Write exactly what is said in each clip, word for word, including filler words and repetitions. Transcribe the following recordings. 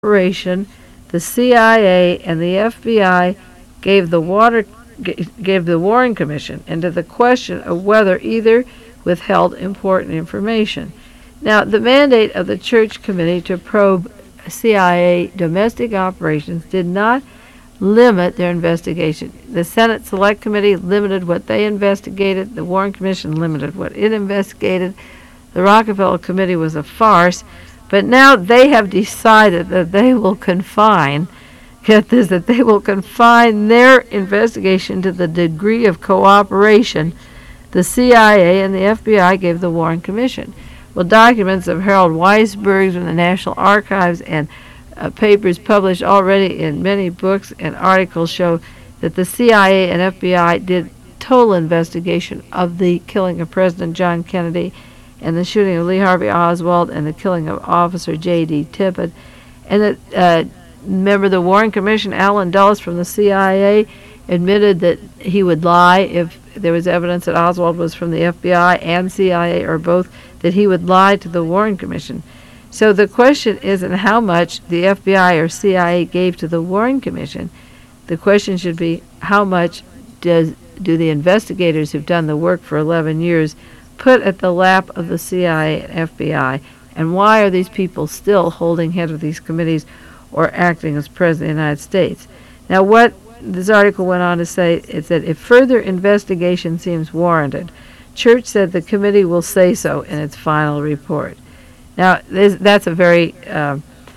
cooperation, the C I A and the F B I gave the water gave the Warren Commission into the question of whether either withheld important information. Now, the mandate of the Church Committee to probe C I A domestic operations did not limit their investigation. The Senate Select Committee limited what they investigated. The Warren Commission limited what it investigated. The Rockefeller Committee was a farce. But now they have decided that they will confine, get this, that they will confine their investigation to the degree of cooperation the C I A and the F B I gave the Warren Commission. Well, documents of Harold Weisberg from the National Archives and uh, papers published already in many books and articles show that the C I A and F B I did total investigation of the killing of President John Kennedy and the shooting of Lee Harvey Oswald and the killing of Officer J D. Tippit. And that, uh, remember the Warren Commission, Alan Dulles from the C I A admitted that he would lie if there was evidence that Oswald was from the F B I and C I A or both, that he would lie to the Warren Commission. So the question isn't how much the F B I or C I A gave to the Warren Commission. The question should be how much does do the investigators who've done the work for eleven years put at the lap of the C I A and F B I, and why are these people still holding head of these committees or acting as President of the United States? Now, what this article went on to say is that if further investigation seems warranted, Church said the committee will say so in its final report. Now, this, that's a very uh,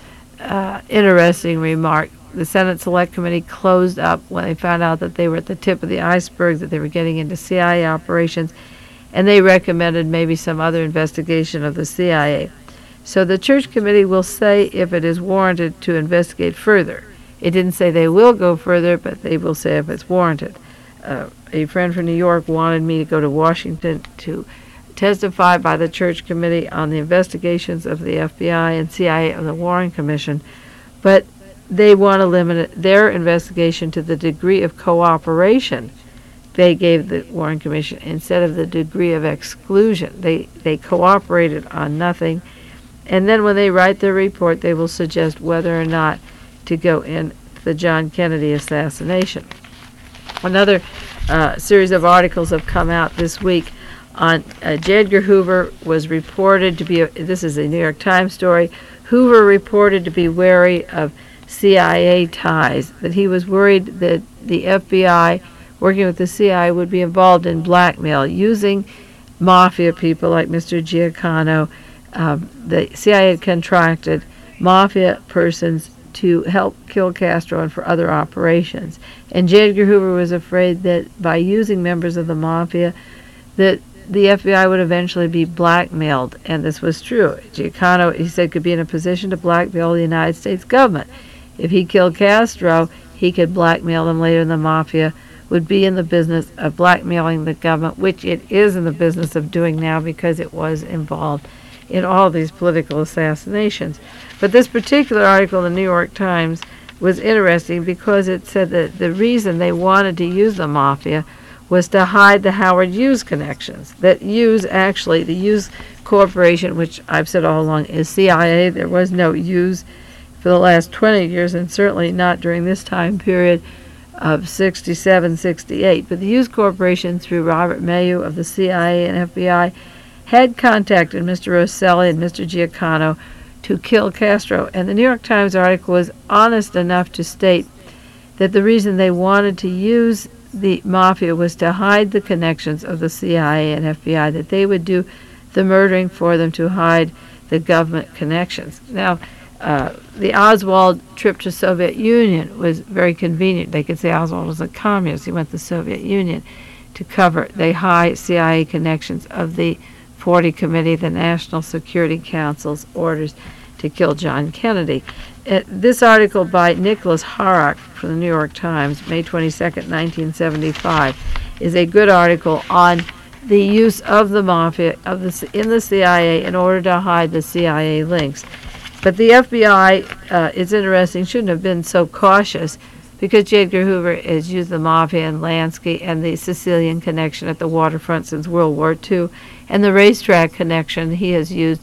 uh, interesting remark. The Senate Select Committee closed up when they found out that they were at the tip of the iceberg, that they were getting into C I A operations, and they recommended maybe some other investigation of the C I A. So the Church Committee will say if it is warranted to investigate further. It didn't say they will go further, but they will say if it's warranted. Uh, a friend from New York wanted me to go to Washington to testify by the Church Committee on the investigations of the F B I and C I A of the Warren Commission, but they want to limit their investigation to the degree of cooperation they gave the Warren Commission instead of the degree of exclusion. They they cooperated on nothing. And then when they write their report, they will suggest whether or not to go in the John Kennedy assassination. Another uh, series of articles have come out this week on uh, J. Edgar Hoover was reported to be, a, this is a New York Times story, Hoover reported to be wary of C I A ties, that he was worried that the F B I working with the C I A would be involved in blackmail, using mafia people like Mister Giancana. Um, the C I A had contracted mafia persons to help kill Castro and for other operations. And J. Edgar Hoover was afraid that by using members of the mafia, that the F B I would eventually be blackmailed. And this was true. Giancana, he said, could be in a position to blackmail the United States government. If he killed Castro, he could blackmail them later, and the mafia would be in the business of blackmailing the government, which it is in the business of doing now because it was involved in all these political assassinations. But this particular article in the New York Times was interesting because it said that the reason they wanted to use the mafia was to hide the Howard Hughes connections. That Hughes, actually, the Hughes Corporation, which I've said all along is C I A, there was no Hughes for the last twenty years, and certainly not during this time period of sixty-seven, sixty-eight. But the Hughes Corporation, through Robert Mayu of the C I A and F B I, had contacted Mister Rosselli and Mister Giancana to kill Castro. And the New York Times article was honest enough to state that the reason they wanted to use the mafia was to hide the connections of the C I A and F B I, that they would do the murdering for them to hide the government connections. Now, uh, the Oswald trip to Soviet Union was very convenient. They could say Oswald was a communist. He went to the Soviet Union to cover the high C I A connections of the forty Committee, the National Security Council's orders to kill John Kennedy. Uh, this article by Nicholas Harrach from the New York Times, May twenty-second, nineteen seventy-five, is a good article on the use of the mafia of the, in the C I A in order to hide the C I A links. But the F B I, uh, it's interesting, shouldn't have been so cautious because J. Edgar Hoover has used the mafia and Lansky and the Sicilian connection at the waterfront since World War Two, and the racetrack connection he has used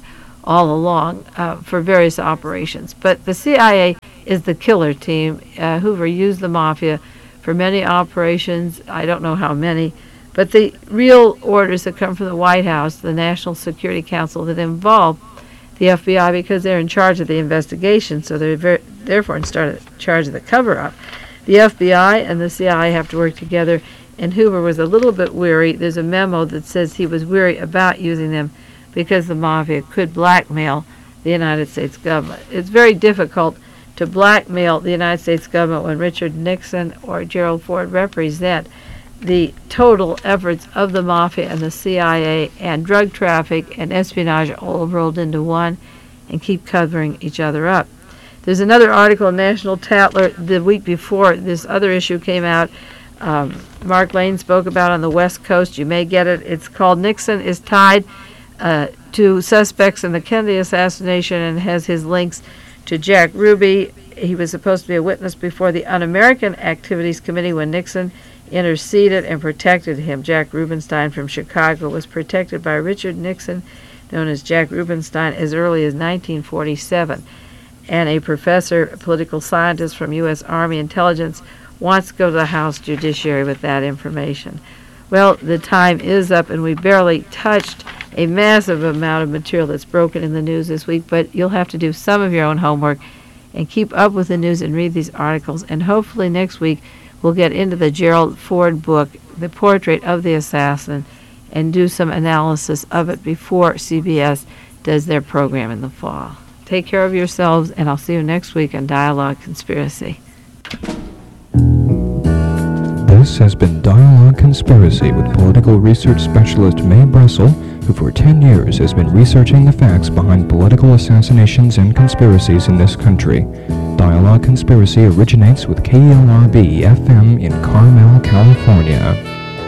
all along uh, for various operations. But the C I A is the killer team. Uh, Hoover used the mafia for many operations. I don't know how many, but the real orders that come from the White House, the National Security Council, that involve the F B I because they're in charge of the investigation, so they're very, therefore in charge of the cover-up. The F B I and the C I A have to work together, and Hoover was a little bit weary. There's a memo that says he was weary about using them because the mafia could blackmail the United States government. It's very difficult to blackmail the United States government when Richard Nixon or Gerald Ford represent the total efforts of the mafia and the C I A and drug traffic and espionage all rolled into one and keep covering each other up. There's another article in National Tatler the week before this other issue came out. Um, Mark Lane spoke about on the West Coast. You may get it. It's called Nixon is Tied uh, to Suspects in the Kennedy Assassination and has his links to Jack Ruby. He was supposed to be a witness before the Un-American Activities Committee when Nixon interceded and protected him. Jack Rubenstein from Chicago was protected by Richard Nixon, known as Jack Rubenstein, as early as nineteen forty-seven. And a professor, a political scientist from U S Army Intelligence, wants to go to the House Judiciary with that information. Well, the time is up, and we barely touched a massive amount of material that's broken in the news this week, but you'll have to do some of your own homework and keep up with the news and read these articles, and hopefully next week we'll get into the Gerald Ford book, The Portrait of the Assassin, and do some analysis of it before C B S does their program in the fall. Take care of yourselves, and I'll see you next week on Dialogue Conspiracy. This has been Dialogue Conspiracy with political research specialist Mae Brussel, who for ten years has been researching the facts behind political assassinations and conspiracies in this country. Dialogue Conspiracy originates with K L R B F M in Carmel, California.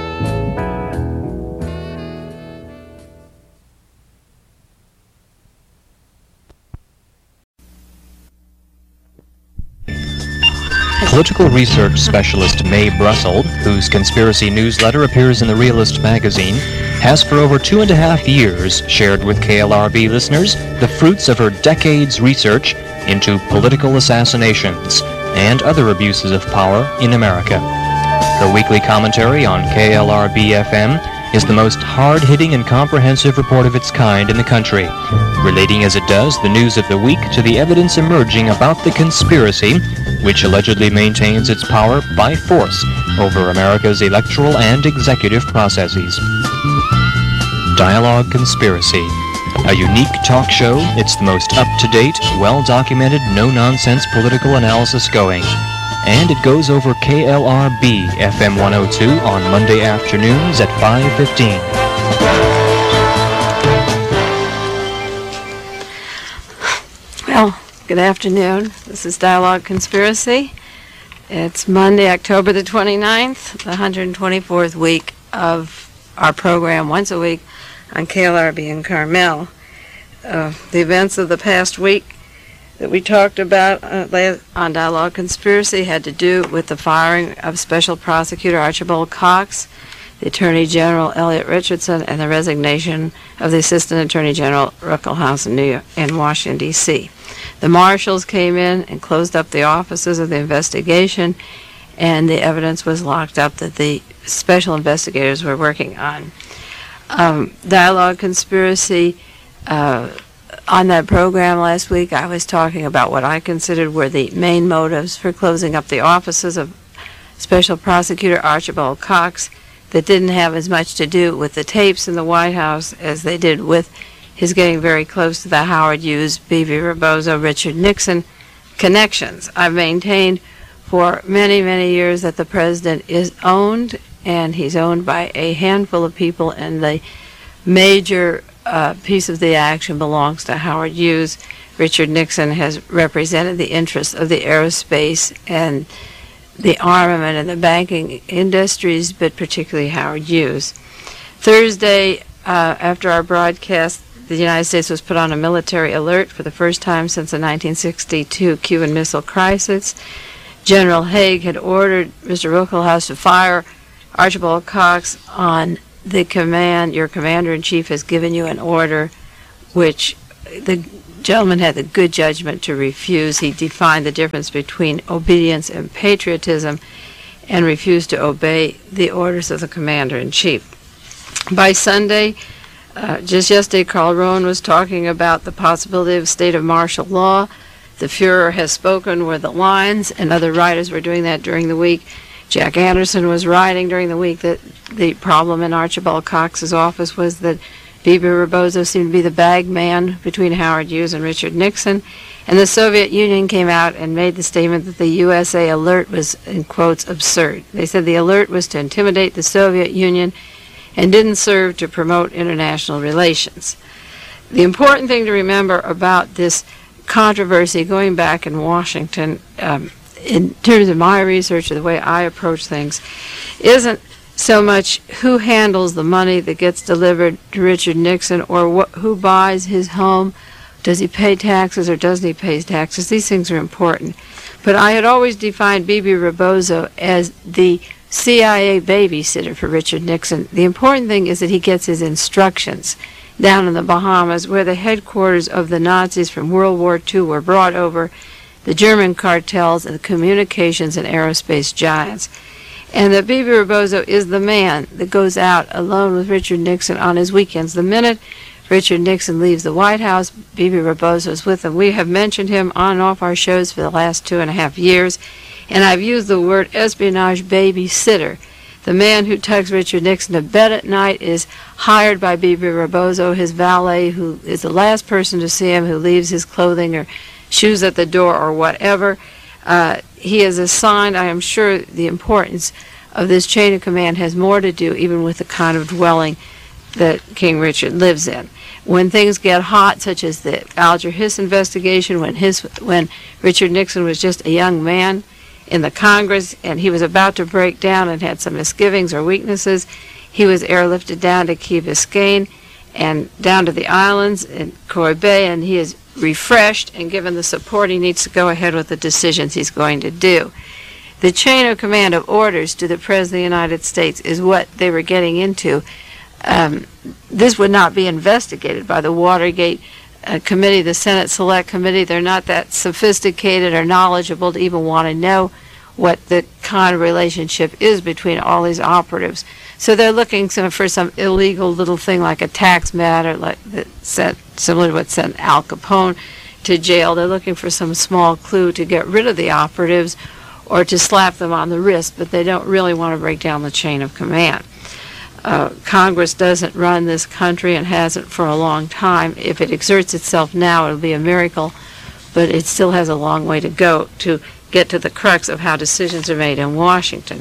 Political research specialist Mae Brussel, whose conspiracy newsletter appears in the Realist magazine, has for over two and a half years shared with K L R B listeners the fruits of her decades research into political assassinations and other abuses of power in America. Her weekly commentary on K L R B F M is the most hard-hitting and comprehensive report of its kind in the country, relating as it does the news of the week to the evidence emerging about the conspiracy which allegedly maintains its power by force over America's electoral and executive processes. Dialogue Conspiracy, a unique talk show. It's the most up-to-date, well-documented, no-nonsense political analysis going. And it goes over K L R B F M one oh two on Monday afternoons at five fifteen. Well, good afternoon. This is Dialogue Conspiracy. It's Monday, October the twenty-ninth, the one hundred twenty-fourth week of our program, once a week, on K L R B in Carmel. Uh, the events of the past week that we talked about uh, on Dialogue Conspiracy had to do with the firing of Special Prosecutor Archibald Cox, the Attorney General Elliot Richardson, and the resignation of the Assistant Attorney General Ruckelhaus in New York, in Washington, D C The marshals came in and closed up the offices of the investigation, and the evidence was locked up that the special investigators were working on. Um, Dialogue Conspiracy, uh, on that program last week, I was talking about what I considered were the main motives for closing up the offices of Special Prosecutor Archibald Cox that didn't have as much to do with the tapes in the White House as they did with his getting very close to the Howard Hughes, B V Rebozo, Richard Nixon connections. I've maintained for many, many years that the president is owned, and he's owned by a handful of people, and the major uh, piece of the action belongs to Howard Hughes. Richard Nixon has represented the interests of the aerospace and the armament and the banking industries, but particularly Howard Hughes. Thursday, uh, after our broadcast, the United States was put on a military alert for the first time since the nineteen sixty-two Cuban Missile Crisis. General Haig had ordered Mister Ruckelhaus to fire Archibald Cox on the command. Your commander-in-chief has given you an order which the gentleman had the good judgment to refuse. He defined the difference between obedience and patriotism and refused to obey the orders of the commander-in-chief. By Sunday, uh, just yesterday, Carl Rowan was talking about the possibility of state of martial law. The Fuhrer has spoken were the lines, and other writers were doing that during the week. Jack Anderson was writing during the week that the problem in Archibald Cox's office was that Bebe Rebozo seemed to be the bag man between Howard Hughes and Richard Nixon. And the Soviet Union came out and made the statement that the U S A alert was, in quotes, absurd. They said the alert was to intimidate the Soviet Union and didn't serve to promote international relations. The important thing to remember about this controversy going back in Washington, um, in terms of my research or the way I approach things, isn't so much who handles the money that gets delivered to Richard Nixon or wh- who buys his home. Does he pay taxes or doesn't he pay taxes? These things are important. But I had always defined Bebe Rebozo as the C I A babysitter for Richard Nixon. The important thing is that he gets his instructions down in the Bahamas, where the headquarters of the Nazis from World War Two were brought over, the German cartels and the communications and aerospace giants. And that Bebe Rebozo is the man that goes out alone with Richard Nixon on his weekends. The minute Richard Nixon leaves the White House, Bebe Rebozo is with him. We have mentioned him on and off our shows for the last two and a half years, and I've used the word espionage babysitter. The man who tugs Richard Nixon to bed at night is hired by Bebe Rebozo, his valet, who is the last person to see him, who leaves his clothing or shoes at the door or whatever. Uh, he is assigned, I am sure the importance of this chain of command has more to do even with the kind of dwelling that King Richard lives in. When things get hot, such as the Alger Hiss investigation, when his when Richard Nixon was just a young man in the Congress and he was about to break down and had some misgivings or weaknesses, he was airlifted down to Key Biscayne and down to the islands in Coy Bay, and he is refreshed and given the support he needs to go ahead with the decisions he's going to do. The chain of command of orders to the President of the United States is what they were getting into. Um, this would not be investigated by the Watergate uh, Committee, the Senate Select Committee. They're not that sophisticated or knowledgeable to even want to know what the kind of relationship is between all these operatives. So they're looking for some illegal little thing like a tax matter, like that sent, similar to what sent Al Capone to jail. They're looking for some small clue to get rid of the operatives or to slap them on the wrist, but they don't really want to break down the chain of command. Uh, Congress doesn't run this country and hasn't for a long time. If it exerts itself now, it'll be a miracle, but it still has a long way to go to get to the crux of how decisions are made in Washington.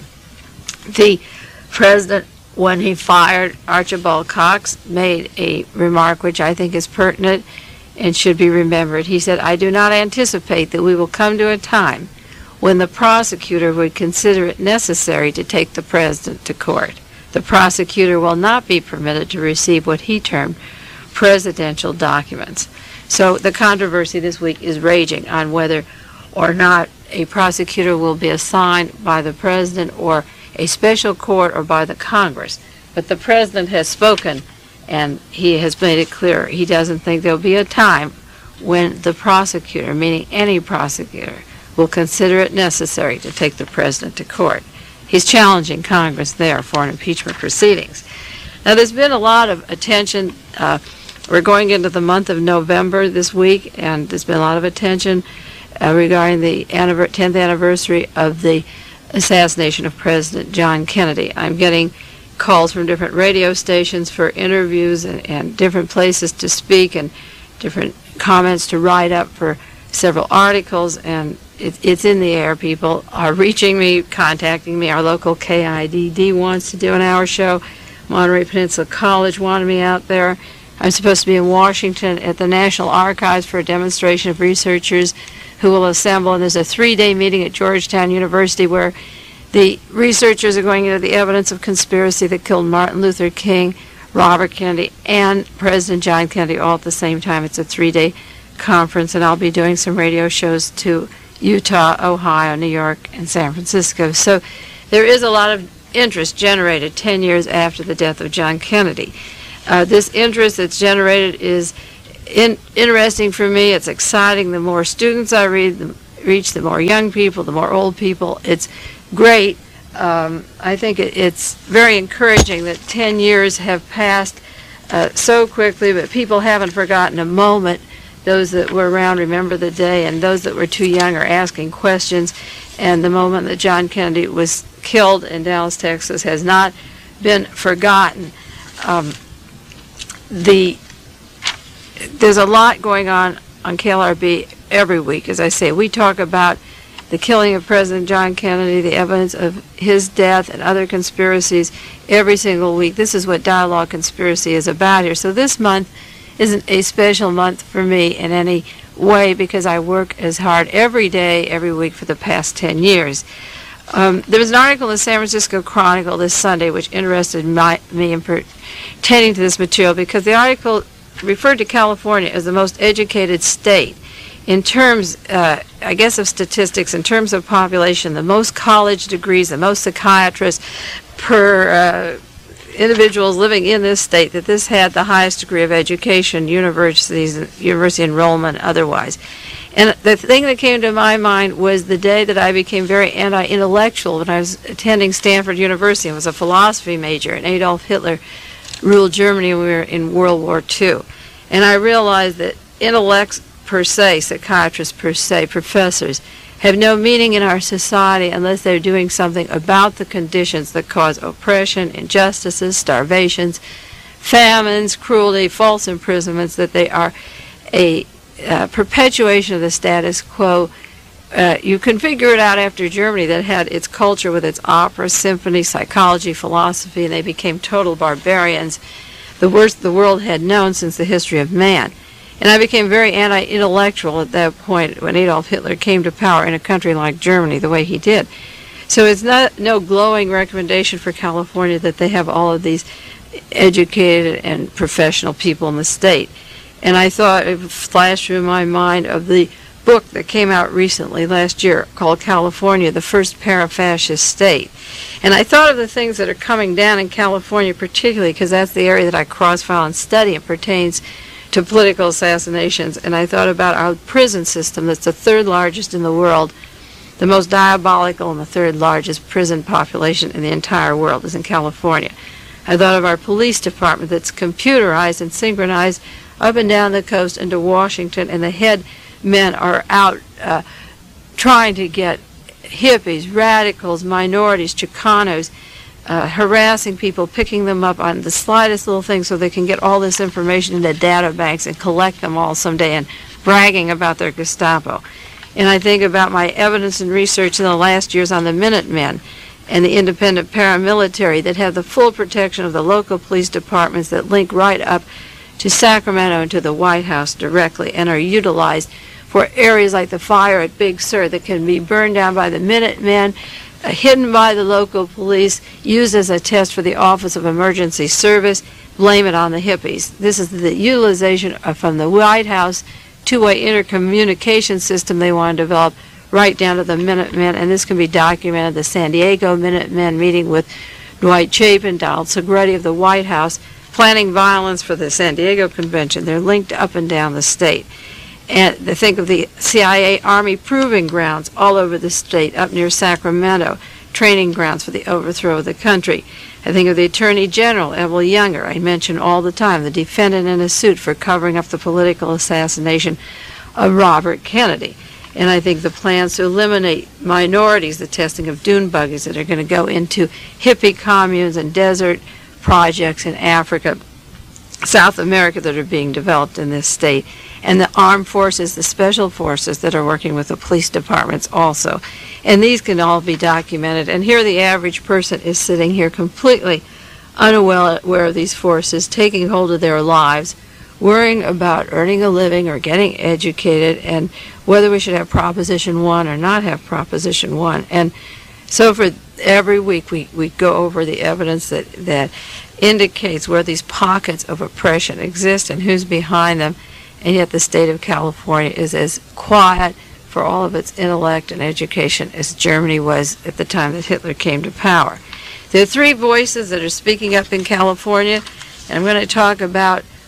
The president, when he fired Archibald Cox, made a remark which I think is pertinent and should be remembered. He said, "I do not anticipate that we will come to a time when the prosecutor would consider it necessary to take the president to court. The prosecutor will not be permitted to receive what he termed presidential documents." So the controversy this week is raging on whether or not a prosecutor will be assigned by the president or a special court or by the Congress. But the president has spoken, and he has made it clear he doesn't think there'll be a time when the prosecutor, meaning any prosecutor, will consider it necessary to take the president to court. He's challenging Congress there for an impeachment proceedings. Now, there's been a lot of attention. Uh, we're going into the month of November this week, and there's been a lot of attention uh, regarding the tenth anniversary of the assassination of President John Kennedy. I'm getting calls from different radio stations for interviews and, and different places to speak and different comments to write up for several articles, and it, it's in the air. People are reaching me, contacting me. Our local K I D D wants to do an hour show. Monterey Peninsula College wanted me out there. I'm supposed to be in Washington at the National Archives for a demonstration of researchers who will assemble, and there's a three-day meeting at Georgetown University where the researchers are going into the evidence of conspiracy that killed Martin Luther King, Robert Kennedy, and President John Kennedy all at the same time. It's a three-day conference, and I'll be doing some radio shows to Utah, Ohio, New York, and San Francisco. So there is a lot of interest generated ten years after the death of John Kennedy. Uh, this interest that's generated is in, interesting for me. It's exciting. The more students I read, the, reach, the more young people, the more old people. It's great. Um, I think it, it's very encouraging that ten years have passed uh, so quickly, but people haven't forgotten a moment. Those that were around remember the day, and those that were too young are asking questions. And the moment that John Kennedy was killed in Dallas, Texas, has not been forgotten. Um, the there's a lot going on on K L R B every week. As I say, we talk about the killing of President John Kennedy, the evidence of his death, and other conspiracies every single week. This is what Dialogue Conspiracy is about here. So this month isn't a special month for me in any way because I work as hard every day, every week for the past ten years. Um, there was an article in the San Francisco Chronicle this Sunday which interested my, me in pertaining to this material because the article referred to California as the most educated state in terms, uh, I guess, of statistics, in terms of population, the most college degrees, the most psychiatrists per uh, individuals living in this state, that this had the highest degree of education, universities, university enrollment, otherwise. And the thing that came to my mind was the day that I became very anti-intellectual when I was attending Stanford University. I was a philosophy major, and Adolf Hitler ruled Germany when we were in World War Two. And I realized that intellects per se, psychiatrists per se, professors, have no meaning in our society unless they're doing something about the conditions that cause oppression, injustices, starvations, famines, cruelty, false imprisonments, that they are a uh, perpetuation of the status quo. Uh, you can figure it out after Germany that had its culture with its opera, symphony, psychology, philosophy, and they became total barbarians, the worst the world had known since the history of man. And I became very anti-intellectual at that point when Adolf Hitler came to power in a country like Germany the way he did. So it's not no glowing recommendation for California that they have all of these educated and professional people in the state. And I thought, it flashed through my mind of the book that came out recently last year called California, the First Para-Fascist State. And I thought of the things that are coming down in California particularly because that's the area that I cross-file and study and pertains to political assassinations, and I thought about our prison system that's the third largest in the world, the most diabolical and the third largest prison population in the entire world is in California. I thought of our police department that's computerized and synchronized up and down the coast into Washington, and the head men are out uh, trying to get hippies, radicals, minorities, Chicanos, Uh, harassing people, picking them up on the slightest little thing so they can get all this information into data banks and collect them all someday and bragging about their Gestapo. And I think about my evidence and research in the last years on the Minutemen and the independent paramilitary that have the full protection of the local police departments that link right up to Sacramento and to the White House directly and are utilized for areas like the fire at Big Sur that can be burned down by the Minutemen, Uh, hidden by the local police, used as a test for the Office of Emergency Service, blame it on the hippies. This is the utilization of, from the White House two-way intercommunication system they want to develop right down to the Minutemen, and this can be documented. The San Diego Minutemen meeting with Dwight Chapin, Donald Segretti of the White House, planning violence for the San Diego Convention. They're linked up and down the state. And they think of the C I A Army proving grounds all over the state, up near Sacramento, training grounds for the overthrow of the country. I think of the Attorney General, Evel Younger, I mention all the time, the defendant in a suit for covering up the political assassination of Robert Kennedy. And I think the plans to eliminate minorities, the testing of dune buggies that are going to go into hippie communes and desert projects in Africa, South America that are being developed in this state, and the armed forces, the special forces that are working with the police departments also. And these can all be documented. And here the average person is sitting here completely unaware of these forces, taking hold of their lives, worrying about earning a living or getting educated, and whether we should have Proposition one or not have Proposition one. And so for every week we, we go over the evidence that, that indicates where these pockets of oppression exist and who's behind them, and yet the state of California is as quiet for all of its intellect and education as Germany was at the time that Hitler came to power. There are three voices that are speaking up in California, and I'm going to talk about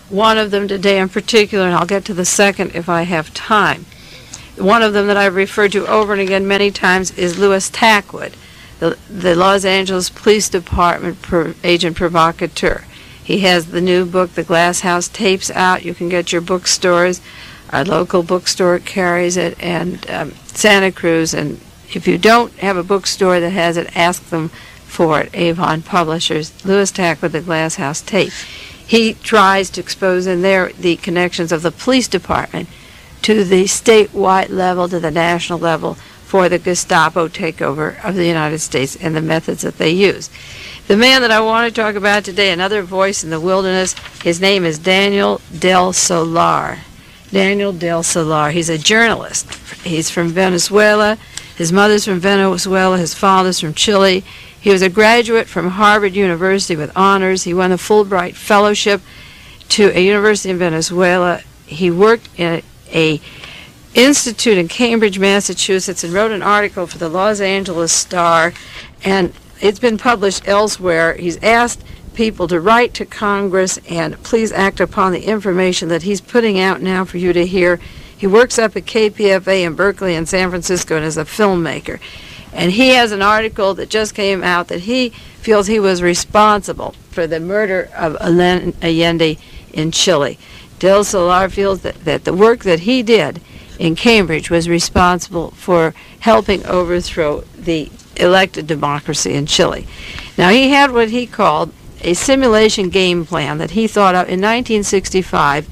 one of them today in particular, and I'll get to the second if I have time. One of them that I've referred to over and again many times is Louis Tackwood, the, the Los Angeles Police Department per, agent provocateur. He has the new book, The Glass House Tapes, out. You can get your bookstores. Our local bookstore carries it, and um, Santa Cruz. And if you don't have a bookstore that has it, ask them for it. Avon Publishers, Louis Tackwood, The Glass House Tape. He tries to expose in there the connections of the police department to the statewide level, to the national level, for the Gestapo takeover of the United States and the methods that they use. The man that I want to talk about today, another voice in the wilderness, his name is Daniel Del Solar. Daniel Del Solar. He's a journalist. He's from Venezuela. His mother's from Venezuela. His father's from Chile. He was a graduate from Harvard University with honors. He won a Fulbright Fellowship to a university in Venezuela. He worked in a institute in Cambridge, Massachusetts, and wrote an article for the Los Angeles Star, and it's been published elsewhere. He's asked people to write to Congress and please act upon the information that he's putting out now for you to hear. He works up at K P F A in Berkeley and San Francisco and is a filmmaker. And he has an article that just came out that he feels he was responsible for the murder of Allende in Chile. Del Solar feels that, that the work that he did in Cambridge was responsible for helping overthrow the elected democracy in Chile. Now, he had what he called a simulation game plan that he thought of in nineteen sixty-five.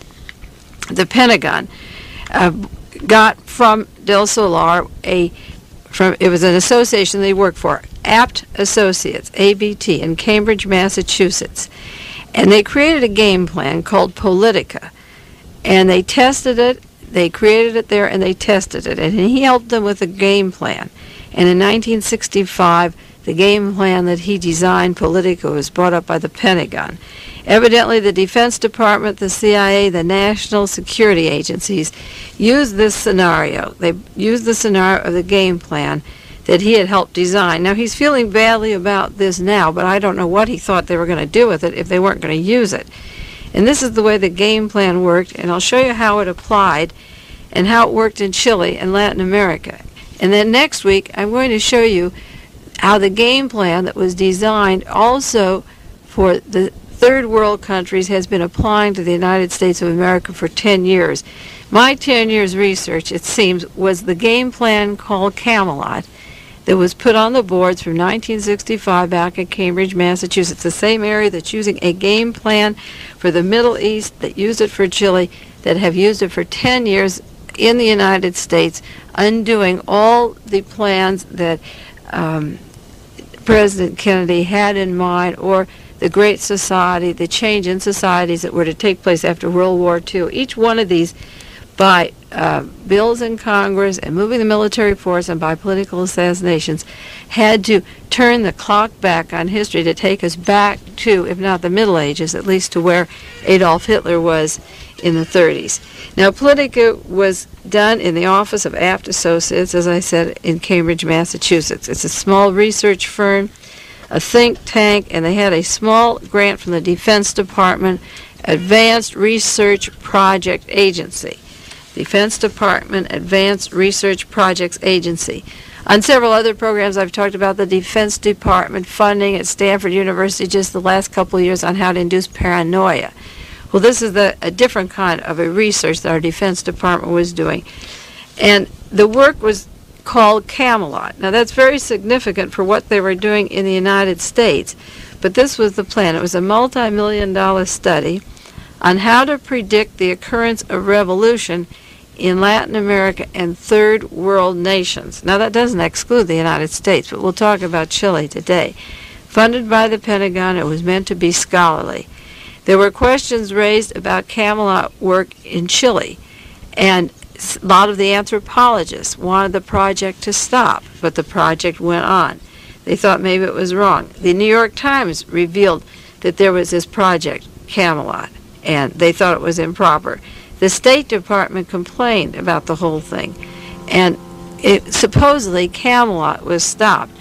The Pentagon uh, got from Del Solar a from it was an association they worked for, Abt Associates, A B T, in Cambridge, Massachusetts. And they created a game plan called Politica. And they tested it, they created it there, and they tested it. And he helped them with a game plan. And in nineteen sixty-five, the game plan that he designed, Politica, was brought up by the Pentagon. Evidently, the Defense Department, the C I A, the national security agencies used this scenario. They used the scenario of the game plan that he had helped design. Now, he's feeling badly about this now, but I don't know what he thought they were going to do with it if they weren't going to use it. And this is the way the game plan worked, and I'll show you how it applied and how it worked in Chile and Latin America. And then next week, I'm going to show you how the game plan that was designed also for the third world countries has been applying to the United States of America for ten years. My ten years research, it seems, was the game plan called Camelot that was put on the boards from nineteen sixty-five back in Cambridge, Massachusetts, the same area that's using a game plan for the Middle East, that used it for Chile, that have used it for ten years in the United States, undoing all the plans that um, President Kennedy had in mind, or the Great Society, the change in societies that were to take place after World War Two. Each one of these, by uh, bills in Congress and moving the military force and by political assassinations, had to turn the clock back on history to take us back to, if not the Middle Ages, at least to where Adolf Hitler was in the thirties. Now, Politica was done in the office of Abt Associates, as I said, in Cambridge, Massachusetts. It's a small research firm, a think tank, and they had a small grant from the Defense Department, Advanced Research Project Agency. Defense Department Advanced Research Projects Agency. On several other programs, I've talked about the Defense Department funding at Stanford University just the last couple of years on how to induce paranoia. Well, this is the, a different kind of a research that our Defense Department was doing. And the work was called Camelot. Now, that's very significant for what they were doing in the United States. But this was the plan. It was a multi-million dollar study on how to predict the occurrence of revolution in Latin America and third world nations. Now, that doesn't exclude the United States, but we'll talk about Chile today. Funded by the Pentagon, it was meant to be scholarly. There were questions raised about Camelot work in Chile, and a lot of the anthropologists wanted the project to stop, but the project went on. They thought maybe it was wrong. The New York Times revealed that there was this project, Camelot, and they thought it was improper. The State Department complained about the whole thing, and it, supposedly Camelot was stopped.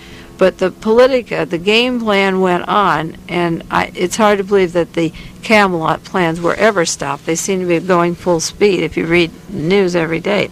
But the politica, the game plan went on, and I, it's hard to believe that the Camelot plans were ever stopped. They seem to be going full speed if you read news every day.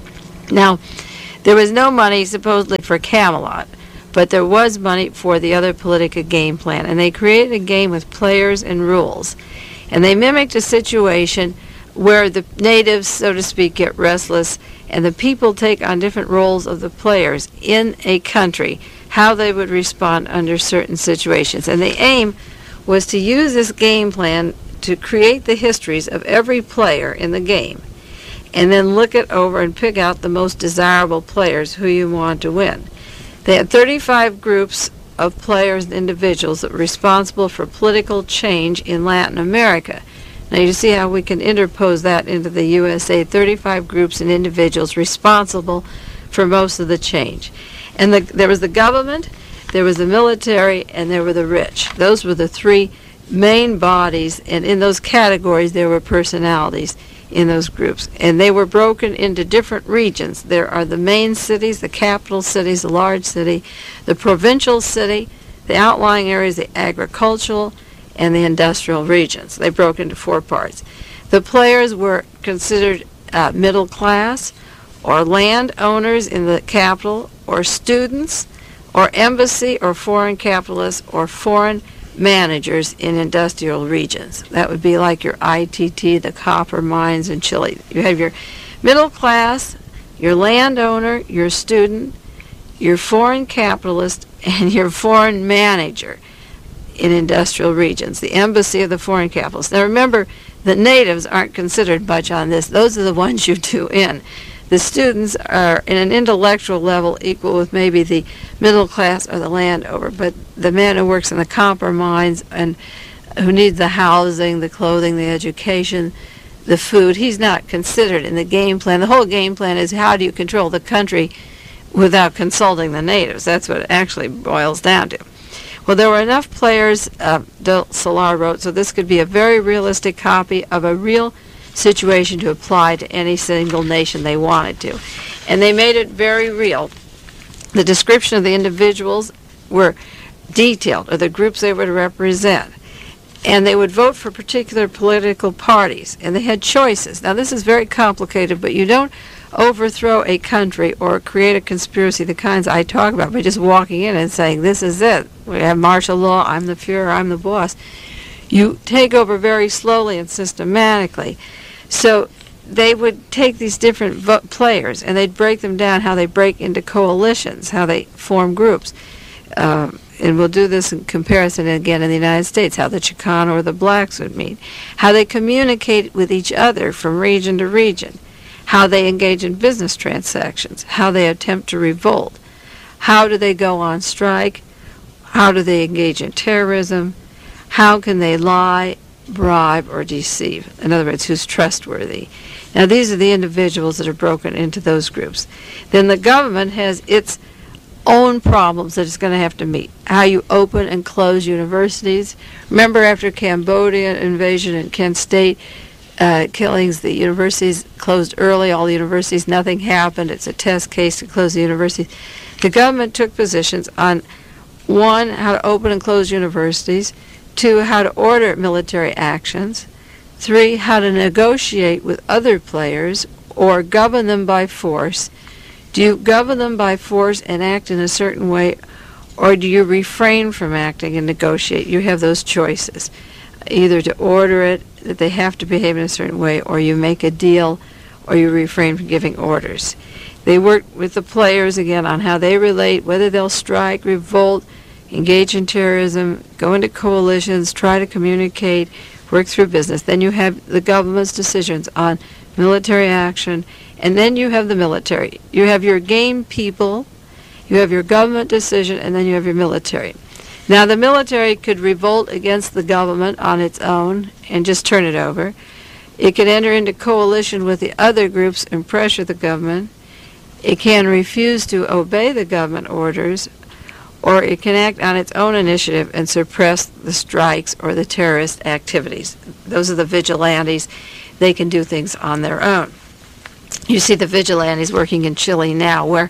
Now, there was no money supposedly for Camelot, but there was money for the other politica game plan, and they created a game with players and rules. And they mimicked a situation where the natives, so to speak, get restless, and the people take on different roles of the players in a country, how they would respond under certain situations. And the aim was to use this game plan to create the histories of every player in the game, and then look it over and pick out the most desirable players who you want to win. They had thirty-five groups of players and individuals that were responsible for political change in Latin America. Now you see how we can interpose that into the U S A, thirty-five groups and individuals responsible for most of the change. And the, there was the government, there was the military, and there were the rich. Those were the three main bodies, and in those categories there were personalities in those groups. And they were broken into different regions. There are the main cities, the capital cities, the large city, the provincial city, the outlying areas, the agricultural, and the industrial regions. They broke into four parts. The players were considered uh, middle class, or landowners in the capital, or students, or embassy, or foreign capitalists, or foreign managers in industrial regions. That would be like your I T T, the copper mines in Chile. You have your middle class, your landowner, your student, your foreign capitalist, and your foreign manager in industrial regions, the embassy of the foreign capitalists. Now remember, the natives aren't considered much on this. Those are the ones you do in. The students are in an intellectual level equal with maybe the middle class or the landowner, but the man who works in the copper mines and who needs the housing, the clothing, the education, the food, he's not considered in the game plan. The whole game plan is how do you control the country without consulting the natives. That's what it actually boils down to. Well, there were enough players, uh, Del Solar wrote, so this could be a very realistic copy of a real situation to apply to any single nation they wanted to. And they made it very real. The description of the individuals were detailed, or the groups they would represent. And they would vote for particular political parties, and they had choices. Now, this is very complicated, but you don't overthrow a country or create a conspiracy, the kinds I talk about, by just walking in and saying, this is it. We have martial law, I'm the Fuhrer, I'm the boss. You take over very slowly and systematically. So they would take these different vo- players, and they'd break them down, how they break into coalitions, how they form groups. Um, and we'll do this in comparison again in the United States, how the Chicano or the blacks would meet, how they communicate with each other from region to region, how they engage in business transactions, how they attempt to revolt, how do they go on strike, how do they engage in terrorism, how can they lie, bribe, or deceive. In other words, who's trustworthy. Now, these are the individuals that are broken into those groups. Then the government has its own problems that it's going to have to meet. How you open and close universities. Remember, after Cambodia invasion and Kent State uh, killings, the universities closed early, all the universities, nothing happened. It's a test case to close the universities. The government took positions on, one, how to open and close universities, two, how to order military actions, three, how to negotiate with other players or govern them by force. Do you govern them by force and act in a certain way, or do you refrain from acting and negotiate? You have those choices, either to order it, that they have to behave in a certain way, or you make a deal, or you refrain from giving orders. They work with the players, again, on how they relate, whether they'll strike, revolt, engage in terrorism, go into coalitions, try to communicate, work through business. Then you have the government's decisions on military action, and then you have the military. You have your game people, you have your government decision, and then you have your military. Now, the military could revolt against the government on its own and just turn it over. It could enter into coalition with the other groups and pressure the government. It can refuse to obey the government orders, or it can act on its own initiative and suppress the strikes or the terrorist activities. Those are the vigilantes. They can do things on their own. You see the vigilantes working in Chile now, where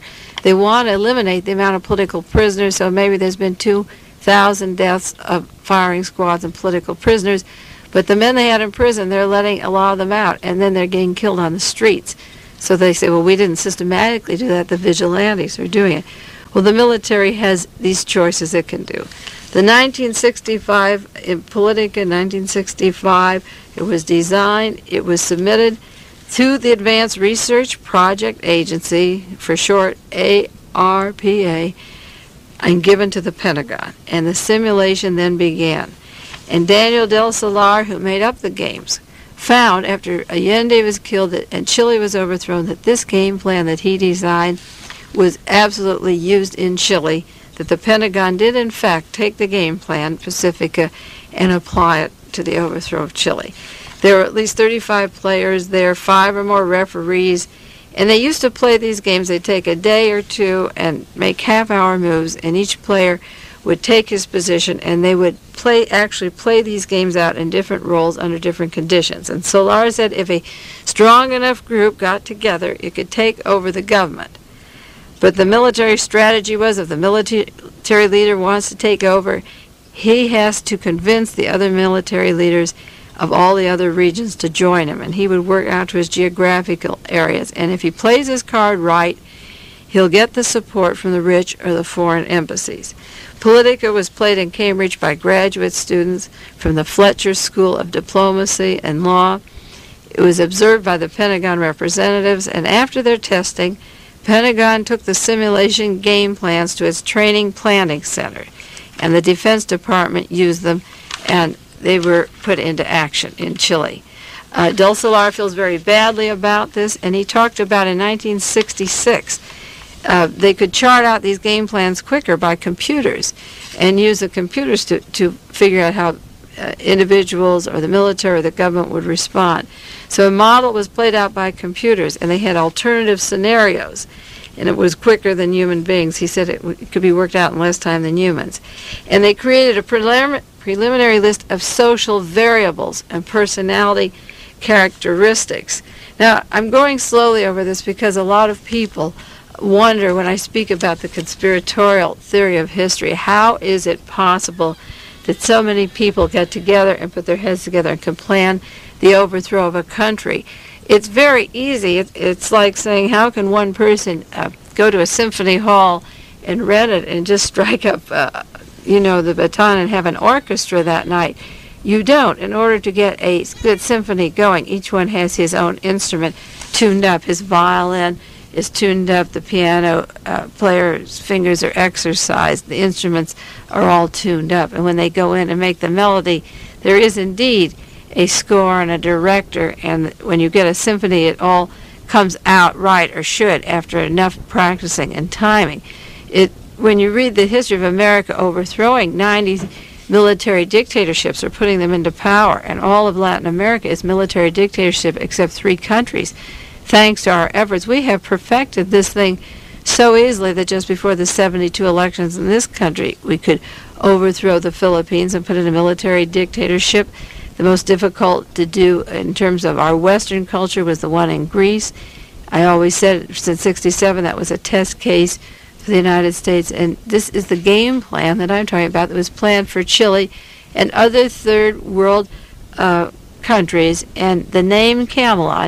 They want to eliminate the amount of political prisoners, so maybe there's been two thousand deaths of firing squads and political prisoners, but the men they had in prison, they're letting a lot of them out, and then they're getting killed on the streets. So they say, well, we didn't systematically do that, the vigilantes are doing it. Well, the military has these choices it can do. The nineteen sixty-five, in Politica nineteen sixty-five, it was designed, it was submitted to the Advanced Research Project Agency, for short A R P A, and given to the Pentagon. And the simulation then began. And Daniel Del Solar, who made up the games, found after Allende was killed that, and Chile was overthrown, that this game plan that he designed was absolutely used in Chile, that the Pentagon did in fact take the game plan, Pacifica, and apply it to the overthrow of Chile. There were at least thirty-five players there, five or more referees, and they used to play these games. They'd take a day or two and make half-hour moves, and each player would take his position, and they would play actually play these games out in different roles under different conditions. And Solar said if a strong enough group got together, it could take over the government. But the military strategy was, if the military leader wants to take over, he has to convince the other military leaders of all the other regions to join him, and he would work out to his geographical areas. And if he plays his card right, he'll get the support from the rich or the foreign embassies. Politica was played in Cambridge by graduate students from the Fletcher School of Diplomacy and Law. It was observed by the Pentagon representatives, and after their testing, Pentagon took the simulation game plans to its training planning center, and the Defense Department used them, and they were put into action in Chile. Uh, Del Solar feels very badly about this, and he talked about in nineteen sixty-six uh, they could chart out these game plans quicker by computers and use the computers to, to figure out how uh, individuals or the military or the government would respond. So a model was played out by computers, and they had alternative scenarios, and it was quicker than human beings. He said it, w- it could be worked out in less time than humans. And they created a prelim- preliminary list of social variables and personality characteristics. Now, I'm going slowly over this because a lot of people wonder when I speak about the conspiratorial theory of history, how is it possible that so many people get together and put their heads together and can plan the overthrow of a country? It's very easy. It, it's like saying, how can one person uh, go to a symphony hall and rent it and just strike up, uh, you know, the baton and have an orchestra that night? You don't. In order to get a good symphony going, each one has his own instrument tuned up. His violin is tuned up. The piano uh, player's fingers are exercised. The instruments are all tuned up. And when they go in and make the melody, there is indeed a score and a director, and when you get a symphony, it all comes out right, or should, after enough practicing and timing. It, when you read the history of America overthrowing ninety military dictatorships or putting them into power, and all of Latin America is military dictatorship except three countries, thanks to our efforts, we have perfected this thing so easily that just before the seventy-two elections in this country, we could overthrow the Philippines and put in a military dictatorship. The most difficult to do in terms of our Western culture was the one in Greece. I always said since sixty-seven that was a test case for the United States, and this is the game plan that I'm talking about that was planned for Chile and other third world uh, countries. And the name Camelot,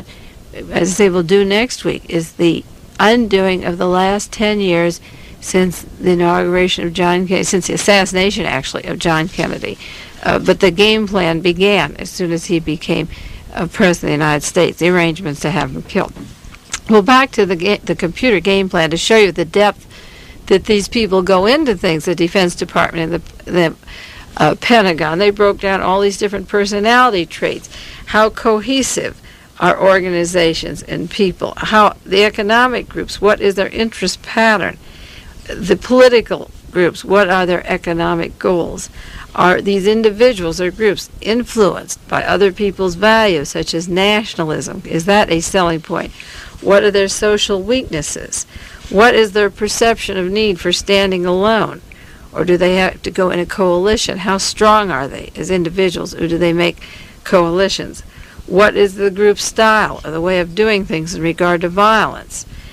as they will do next week, is the undoing of the last ten years since the inauguration of John Kennedy, since the assassination actually of John Kennedy. Uh, but the game plan began as soon as he became uh, president of the United States, the arrangements to have him killed. Well, back to the ga- the computer game plan to show you the depth that these people go into things, the Defense Department and the, the uh, Pentagon. They broke down all these different personality traits, how cohesive are organizations and people, how the economic groups, what is their interest pattern, the political groups, what are their economic goals. Are these individuals or groups influenced by other people's values, such as nationalism? Is that a selling point? What are their social weaknesses? What is their perception of need for standing alone? Or do they have to go in a coalition? How strong are they as individuals, or do they make coalitions? What is the group style or the way of doing things in regard to violence?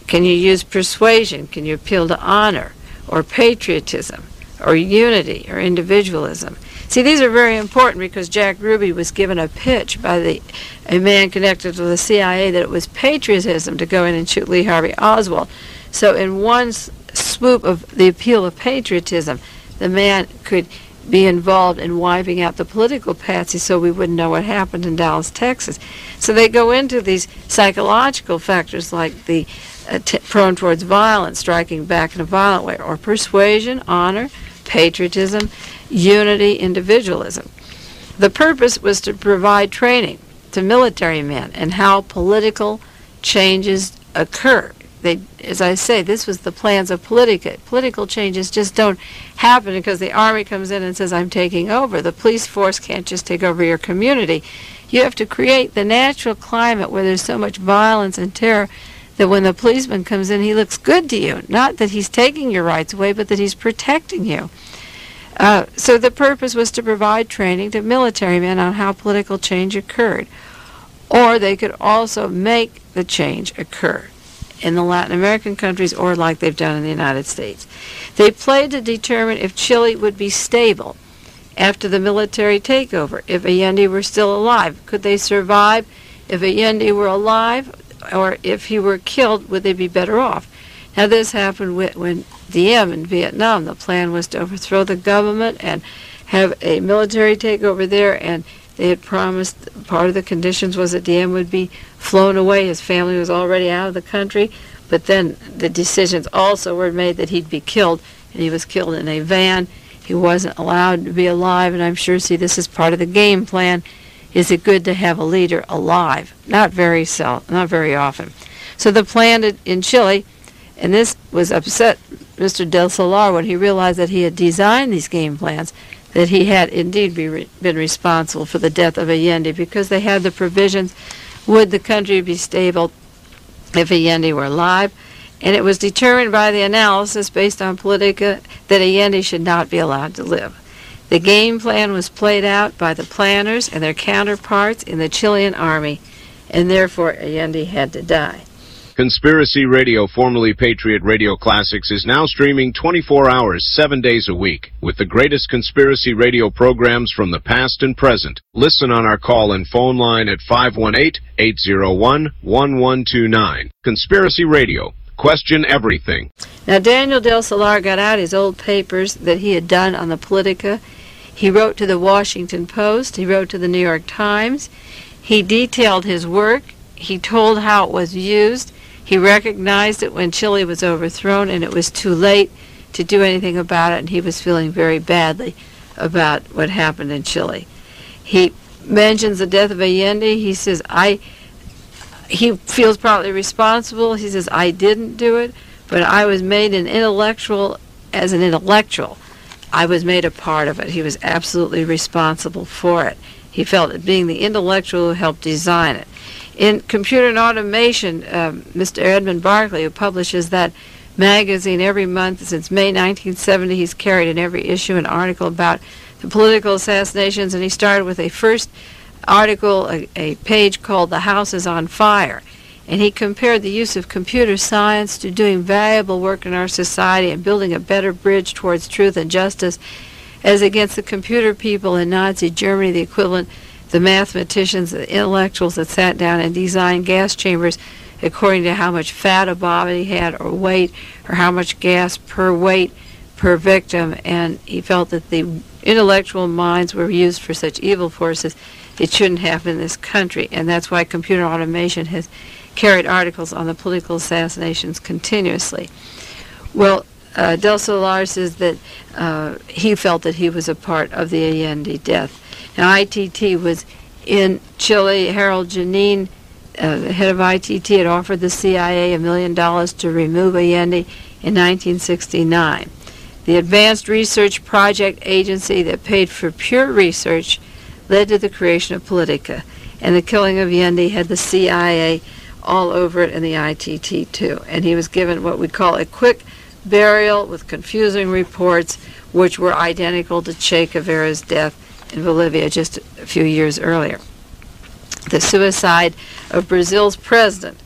Can you use persuasion? Can you appeal to honor or patriotism or unity or individualism? See, these are very important because Jack Ruby was given a pitch by the a man connected to the C I A that it was patriotism to go in and shoot Lee Harvey Oswald. So in one s- swoop of the appeal of patriotism, the man could be involved in wiping out the political patsy so we wouldn't know what happened in Dallas, Texas. So they go into these psychological factors like the uh, t- prone towards violence, striking back in a violent way, or persuasion, honor, patriotism, unity, individualism. The purpose was to provide training to military men and how political changes occur. They, as I say, this was the plans of Politica. Political changes just don't happen because the Army comes in and says, I'm taking over. The police force can't just take over your community. You have to create the natural climate where there's so much violence and terror that when the policeman comes in, he looks good to you. Not that he's taking your rights away, but that he's protecting you. Uh, so the purpose was to provide training to military men on how political change occurred. Or they could also make the change occur in the Latin American countries or like they've done in the United States. They played to determine if Chile would be stable after the military takeover, if Allende were still alive. Could they survive if Allende were alive, or if he were killed, would they be better off? Now this happened with, when Diem in Vietnam. The plan was to overthrow the government and have a military takeover there, and they had promised, part of the conditions was that Diem would be flown away. His family was already out of the country, but then the decisions also were made that he'd be killed, and he was killed in a van. He wasn't allowed to be alive, and I'm sure, see, this is part of the game plan. Is it good to have a leader alive? Not very sel- not very often. So the plan in Chile, and this was upset Mister Del Solar when he realized that he had designed these game plans, that he had indeed be re- been responsible for the death of Allende because they had the provisions, would the country be stable if Allende were alive? And it was determined by the analysis based on Politica that Allende should not be allowed to live. The game plan was played out by the planners and their counterparts in the Chilean army, and therefore Allende had to die. Conspiracy Radio, formerly Patriot Radio Classics, is now streaming twenty-four hours, seven days a week, with the greatest conspiracy radio programs from the past and present. Listen on our call and phone line at five one eight, eight zero one, one one two nine. Conspiracy Radio. Question everything. Now, Daniel Del Solar got out his old papers that he had done on the Politica. He wrote to the Washington Post. He wrote to the New York Times. He detailed his work. He told how it was used. He recognized it when Chile was overthrown and it was too late to do anything about it, and he was feeling very badly about what happened in Chile. He mentions the death of Allende. He says, I, he feels partly responsible. He says, I didn't do it, but I was made an intellectual, as an intellectual. I was made a part of it. He was absolutely responsible for it. He felt that being the intellectual who helped design it. In Computer and Automation, um, Mister Edmund Barclay, who publishes that magazine every month since May nineteen seventy, he's carried in every issue an article about the political assassinations, and he started with a first article, a, a page called "The House is on Fire," and he compared the use of computer science to doing valuable work in our society and building a better bridge towards truth and justice as against the computer people in Nazi Germany, the equivalent, the mathematicians, the intellectuals that sat down and designed gas chambers according to how much fat a body had or weight or how much gas per weight per victim. And he felt that the intellectual minds were used for such evil forces. It shouldn't happen in this country. And that's why Computer Automation has carried articles on the political assassinations continuously. Well, uh, Del Solar says that uh, he felt that he was a part of the Allende death. Now, I T T was in Chile. Harold Janine, uh, the head of I T T, had offered the C I A a million dollars to remove Allende in nineteen sixty-nine. The Advanced Research Project Agency that paid for pure research led to the creation of Politica, and the killing of Allende had the C I A all over it and the I T T too. And he was given what we call a quick burial with confusing reports, which were identical to Che Guevara's death in Bolivia just a few years earlier. The suicide of Brazil's president,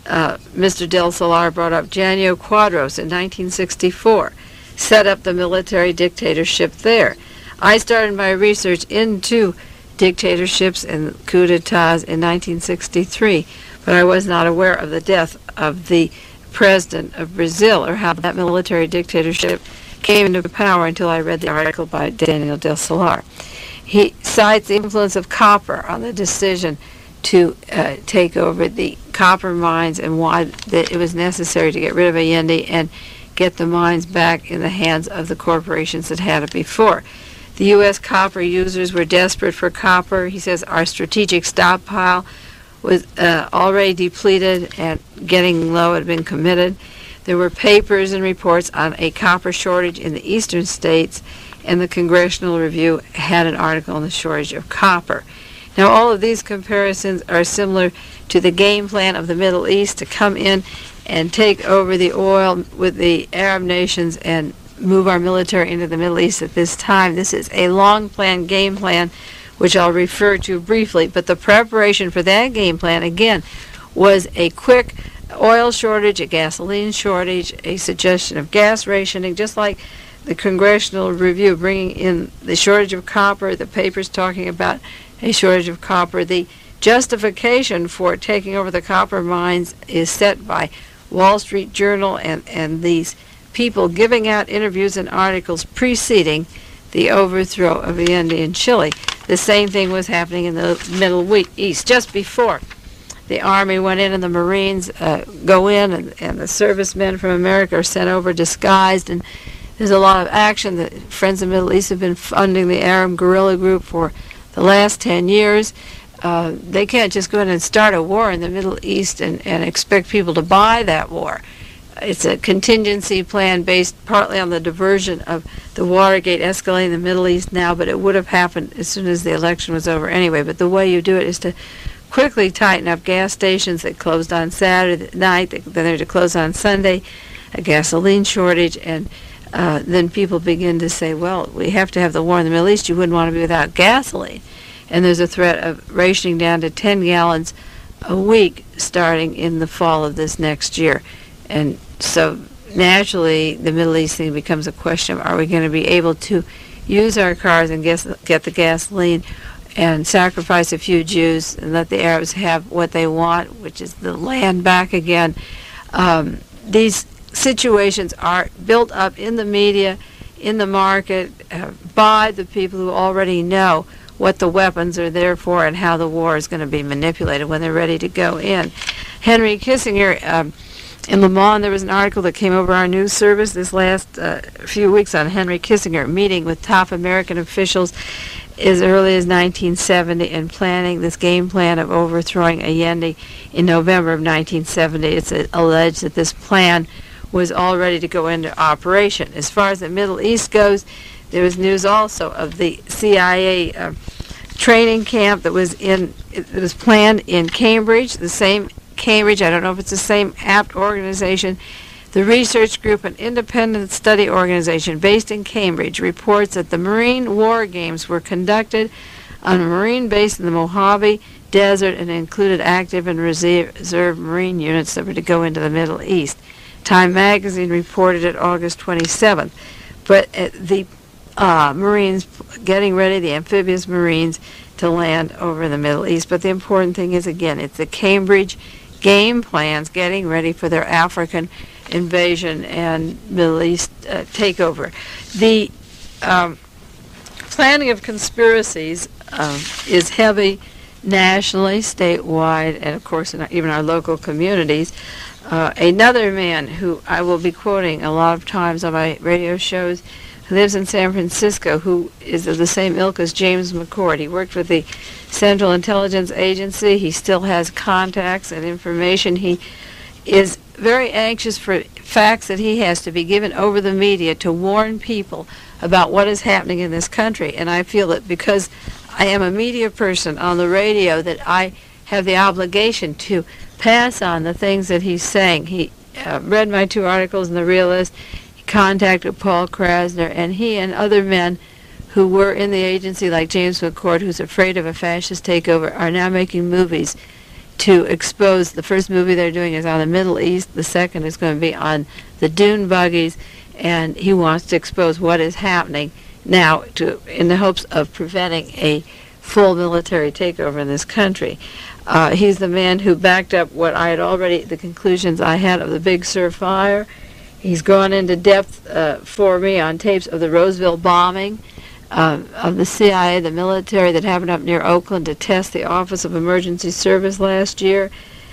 uh, Mister Del Solar brought up, Janio Quadros in nineteen sixty-four, set up the military dictatorship there. I started my research into dictatorships and coups d'etats in nineteen sixty-three, but I was not aware of the death of the president of Brazil or how that military dictatorship came into power until I read the article by Daniel Del Solar. He cites the influence of copper on the decision to uh, take over the copper mines and why that it was necessary to get rid of Allende and get the mines back in the hands of the corporations that had it before. The U S copper users were desperate for copper. He says our strategic stockpile was uh, already depleted and getting low, had been committed. There were papers and reports on a copper shortage in the eastern states, and the Congressional Review had an article on the shortage of copper. Now, all of these comparisons are similar to the game plan of the Middle East to come in and take over the oil with the Arab nations and move our military into the Middle East at this time. This is a long-planned game plan, which I'll refer to briefly, but the preparation for that game plan, again, was a quick oil shortage, a gasoline shortage, a suggestion of gas rationing, just like the Congressional Review bringing in the shortage of copper, the papers talking about a shortage of copper. The justification for taking over the copper mines is set by Wall Street Journal and, and these people giving out interviews and articles preceding the overthrow of Allende in Chile. The same thing was happening in the Middle East just before the Army went in and the Marines uh, go in, and, and the servicemen from America are sent over disguised, and there's a lot of action. The Friends of the Middle East have been funding the Arab guerrilla group for the last ten years. Uh, they can't just go in and start a war in the Middle East and, and expect people to buy that war. It's a contingency plan based partly on the diversion of the Watergate escalating in the Middle East now, but it would have happened as soon as the election was over anyway. But the way you do it is to quickly tighten up gas stations that closed on Saturday night, then they're to close on Sunday, a gasoline shortage, and uh, then people begin to say, well, we have to have the war in the Middle East. You wouldn't want to be without gasoline. And there's a threat of rationing down to ten gallons a week starting in the fall of this next year. And so naturally, the Middle East thing becomes a question of, are we going to be able to use our cars and get, get the gasoline and sacrifice a few Jews and let the Arabs have what they want, which is the land back again? Um, these situations are built up in the media, in the market, uh, by the people who already know what the weapons are there for and how the war is going to be manipulated when they're ready to go in. Henry Kissinger, um, in Le Monde, there was an article that came over our news service this last uh, few weeks on Henry Kissinger meeting with top American officials as early as nineteen seventy and planning this game plan of overthrowing Allende in November of nineteen seventy. It's uh, alleged that this plan was all ready to go into operation. As far as the Middle East goes, there was news also of the C I A uh, training camp that was in it was planned in Cambridge, the same Cambridge, I don't know if it's the same apt organization. The research group, an independent study organization based in Cambridge, reports that the Marine War Games were conducted on a Marine base in the Mojave Desert and included active and reserve Marine units that were to go into the Middle East. Time magazine reported it August twenty-seventh. But uh, the uh, Marines getting ready, the amphibious Marines, to land over in the Middle East. But the important thing is, again, it's the Cambridge game plans getting ready for their African invasion and Middle East uh, takeover. The um, planning of conspiracies um, is heavy nationally, statewide, and of course in our, even our local communities. Uh, another man who I will be quoting a lot of times on my radio shows, who lives in San Francisco, who is of the same ilk as James McCord. He worked with the Central Intelligence Agency. He still has contacts and information. He is very anxious for facts that he has to be given over the media to warn people about what is happening in this country. And I feel that because I am a media person on the radio, that I have the obligation to pass on the things that he's saying. He uh, read my two articles in The Realist. He contacted Paul Krasner, and he and other men who were in the agency, like James McCord, who's afraid of a fascist takeover, are now making movies to expose. The first movie they're doing is on the Middle East. The second is going to be on the dune buggies, and he wants to expose what is happening now to in the hopes of preventing a full military takeover in this country. Uh, he's the man who backed up what I had already, the conclusions I had of the Big Sur fire. He's gone into depth uh, for me on tapes of the Roseville bombing, uh, of the C I A, the military that happened up near Oakland to test the Office of Emergency Service last year,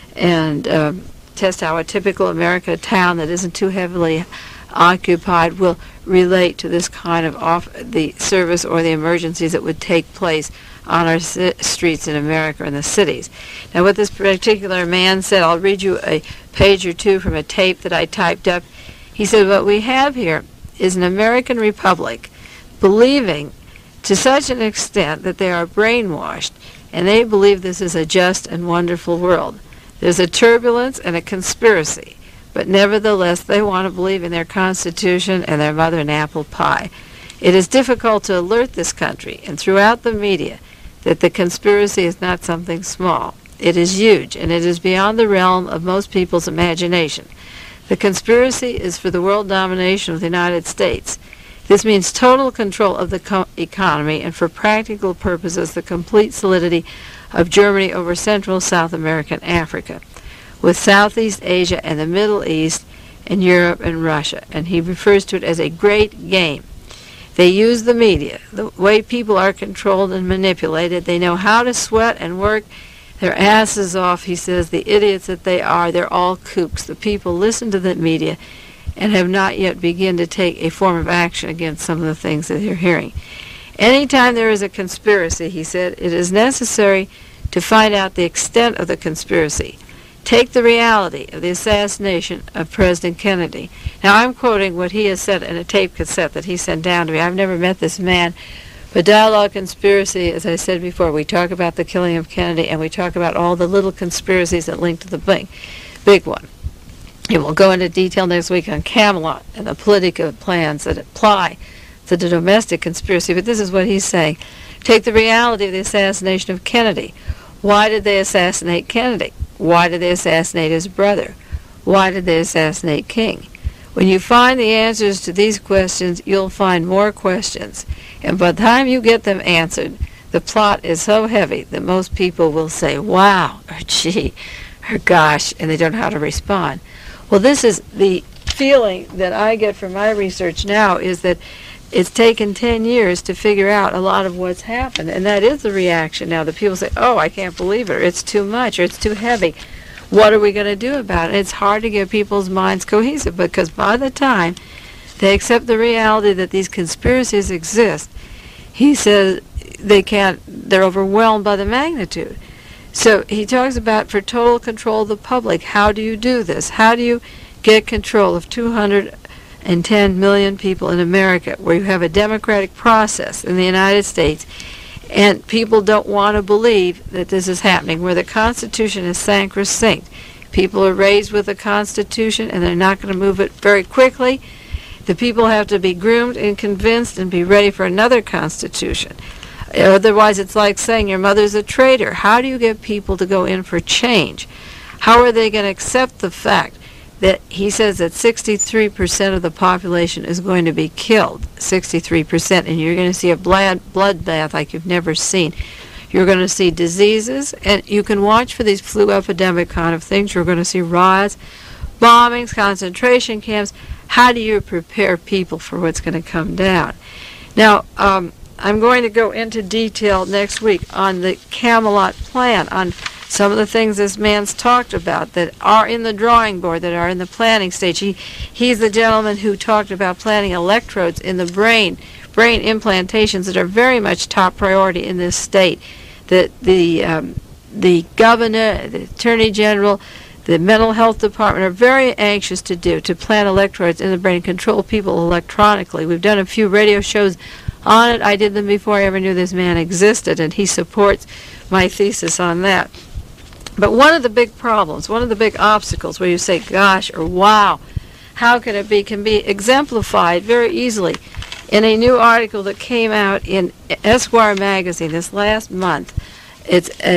and uh, test how a typical American town that isn't too heavily occupied will relate to this kind of off the service or the emergencies that would take place on our si- streets in America and the cities. Now, what this particular man said, I'll read you a page or two from a tape that I typed up. He said, what we have here is an American republic believing to such an extent that they are brainwashed, and they believe this is a just and wonderful world. There's a turbulence and a conspiracy, but nevertheless they want to believe in their Constitution and their mother and apple pie. It is difficult to alert this country and throughout the media that the conspiracy is not something small. It is huge, and it is beyond the realm of most people's imagination. The conspiracy is for the world domination of the United States. This means total control of the co- economy and, for practical purposes, the complete solidity of Germany over Central, South America, and Africa, with Southeast Asia and the Middle East and Europe and Russia. And he refers to it as a great game. They use the media, the way people are controlled and manipulated. They know how to sweat and work their asses off, he says. The idiots that they are, they're all kooks. The people listen to the media and have not yet begun to take a form of action against some of the things that they're hearing. Anytime there is a conspiracy, he said, it is necessary to find out the extent of the conspiracy. Take the reality of the assassination of President Kennedy. Now, I'm quoting what he has said in a tape cassette that he sent down to me. I've never met this man. But Dialogue Conspiracy, as I said before, we talk about the killing of Kennedy, and we talk about all the little conspiracies that link to the big, big one. And we'll go into detail next week on Camelot and the political plans that apply to the domestic conspiracy. But this is what he's saying. Take the reality of the assassination of Kennedy. Why did they assassinate Kennedy? Why did they assassinate his brother? Why did they assassinate King? When you find the answers to these questions, you'll find more questions. And by the time you get them answered, the plot is so heavy that most people will say, wow, or gee, or gosh, and they don't know how to respond. Well, this is the feeling that I get from my research now, is that it's taken ten years to figure out a lot of what's happened, and that is the reaction now that people say, oh, I can't believe it, or it's too much, or it's too heavy. What are we going to do about it? It's hard to get people's minds cohesive, because by the time they accept the reality that these conspiracies exist, he says they can't, they're overwhelmed by the magnitude. So he talks about, for total control of the public, how do you do this? How do you get control of two hundred ten million people in America, where you have a democratic process in the United States, and people don't want to believe that this is happening, where the Constitution is sacrosanct. People are raised with the Constitution, and they're not going to move it very quickly. The people have to be groomed and convinced and be ready for another Constitution. Otherwise, it's like saying your mother's a traitor. How do you get people to go in for change? How are they going to accept the fact that he says that sixty-three percent of the population is going to be killed, sixty-three percent, and you're going to see a blood bloodbath like you've never seen. You're going to see diseases, and you can watch for these flu epidemic kind of things. You're going to see riots, bombings, concentration camps. How do you prepare people for what's going to come down? Now, um, I'm going to go into detail next week on the Camelot plan, on some of the things this man's talked about that are in the drawing board, that are in the planning stage. He, he's the gentleman who talked about planting electrodes in the brain, brain implantations that are very much top priority in this state. That the, um, the governor, the attorney general, the mental health department are very anxious to do, to plant electrodes in the brain and control people electronically. We've done a few radio shows on it. I did them before I ever knew this man existed, and he supports my thesis on that. But one of the big problems, one of the big obstacles where you say, gosh, or wow, how can it be, can be exemplified very easily in a new article that came out in Esquire magazine this last month. It's uh,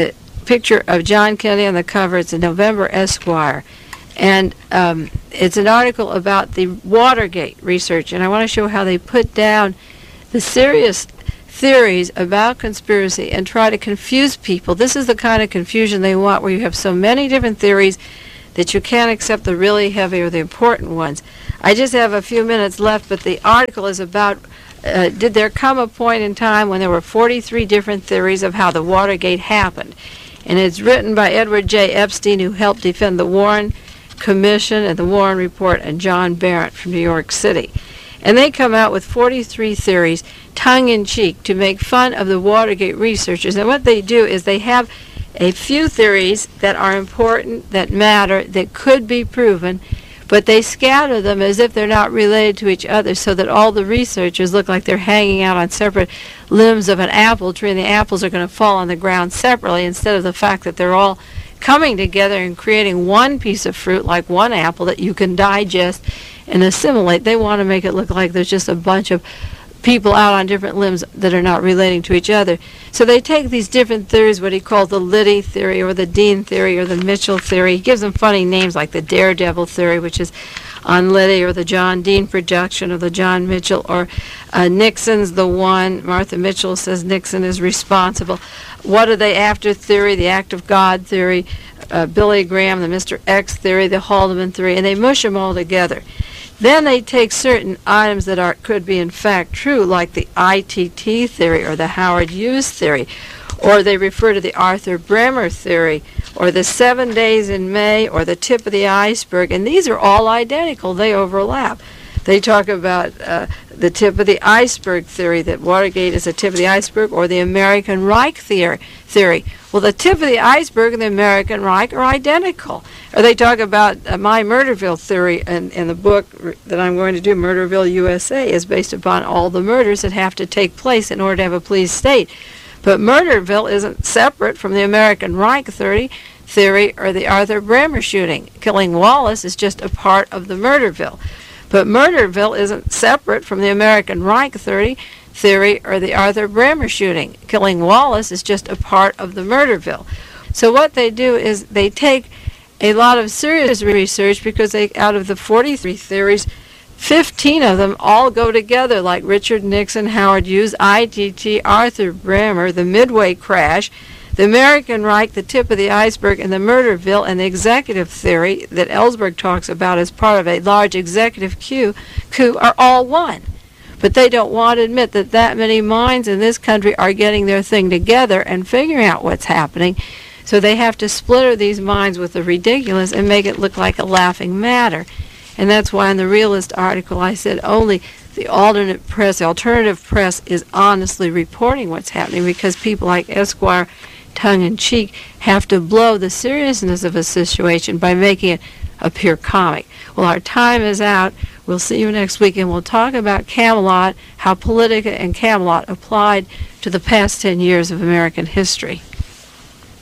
picture of John Kennedy on the cover. It's a November Esquire. And um, it's an article about the Watergate research. And I want to show how they put down the serious theories about conspiracy and try to confuse people. This is the kind of confusion they want, where you have so many different theories that you can't accept the really heavy or the important ones. I just have a few minutes left, but the article is about uh, did there come a point in time when there were forty-three different theories of how the Watergate happened? And it's written by Edward J. Epstein, who helped defend the Warren Commission and the Warren Report, and John Barrett from New York City. And they come out with forty-three theories, tongue-in-cheek, to make fun of the Watergate researchers. And what they do is they have a few theories that are important, that matter, that could be proven, but they scatter them as if they're not related to each other, so that all the researchers look like they're hanging out on separate limbs of an apple tree, and the apples are going to fall on the ground separately, instead of the fact that they're all coming together and creating one piece of fruit, like one apple, that you can digest and assimilate. They want to make it look like there's just a bunch of people out on different limbs that are not relating to each other. So they take these different theories, what he calls the Liddy theory, or the Dean theory, or the Mitchell theory. He gives them funny names like the Daredevil theory, which is on Liddy, or the John Dean projection, or the John Mitchell, or uh, Nixon's the one. Martha Mitchell says Nixon is responsible. What are they after theory? The act of God theory, uh, Billy Graham, the Mister X theory, the Haldeman theory, and they mush them all together. Then they take certain items that are could be in fact true, like the I T T theory or the Howard Hughes theory, or they refer to the Arthur Bremer theory, or the seven days in May, or the tip of the iceberg, and these are all identical. They overlap. They talk about uh, the tip of the iceberg theory, that Watergate is the tip of the iceberg, or the American Reich theory. theory. Well, the tip of the iceberg and the American Reich are identical. Or they talk about uh, my Murderville theory, and in the book r- that I'm going to do, Murderville, U S A, is based upon all the murders that have to take place in order to have a police state. But Murderville isn't separate from the American Reich theory, theory or the Arthur Bremer shooting. Killing Wallace is just a part of the Murderville. But Murderville isn't separate from the American Reich theory, theory or the Arthur Bremer shooting. Killing Wallace is just a part of the Murderville. So what they do is they take a lot of serious research, because they, out of the forty-three theories, fifteen of them all go together, like Richard Nixon, Howard Hughes, I T T, Arthur Bremer, the Midway crash, the American Reich, the tip of the iceberg, and the Murderville, and the executive theory that Ellsberg talks about as part of a large executive coup, coup are all one. But they don't want to admit that that many minds in this country are getting their thing together and figuring out what's happening. So they have to splitter these minds with the ridiculous and make it look like a laughing matter. And that's why in the Realist article I said only the alternate press, the alternative press, is honestly reporting what's happening, because people like Esquire, tongue-in-cheek, have to blow the seriousness of a situation by making it appear comic. Well, our time is out. We'll see you next week, and we'll talk about Camelot, how Politica and Camelot applied to the past ten years of American history.